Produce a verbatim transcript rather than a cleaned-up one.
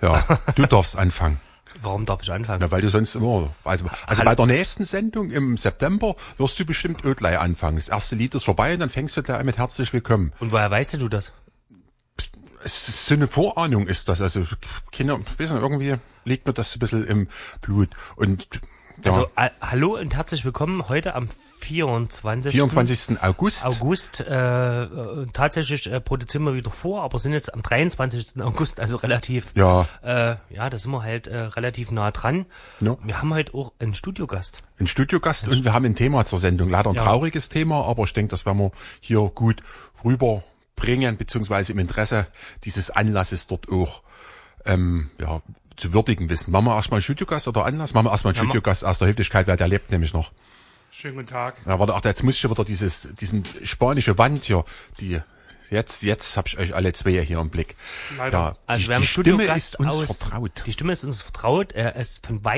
Ja, du darfst anfangen. Warum darf ich anfangen? Na, weil du sonst immer, also, also bei der nächsten Sendung im September wirst du bestimmt auch gleich anfangen. Das erste Lied ist vorbei und dann fängst du gleich an mit herzlich willkommen. Und woher weißt du das? Es ist so eine Vorahnung ist das, also Kinder, wissen, irgendwie liegt mir das ein bisschen im Blut und ja. Also äh, hallo und herzlich willkommen heute am vierundzwanzigsten vierundzwanzigsten August. August, äh, äh, tatsächlich äh, produzieren wir wieder vor, aber sind jetzt am dreiundzwanzigsten August, also relativ, Ja. äh, ja, da sind wir halt äh, relativ nah dran. Ja. Wir haben heute auch einen Studiogast. Ein Studiogast und wir haben ein Thema zur Sendung, leider ein Ja. trauriges Thema, aber ich denke, das werden wir hier gut rüberbringen, beziehungsweise im Interesse dieses Anlasses dort auch ähm, ja, zu würdigen wissen. Machen wir erstmal einen Studiogast oder Anlass? Machen wir erstmal einen Ja, Studiogast aus der Höflichkeit, weil der lebt nämlich noch. Schönen guten Tag. Ja, warte, ach, jetzt muss ich wieder dieses, diesen spanische Wand hier, die, jetzt, jetzt hab ich euch alle zwei hier im Blick. Leider. Ja, Also die, wir haben die einen Stimme Studiogast ist uns aus, vertraut. Die Stimme ist uns vertraut, er ist von weit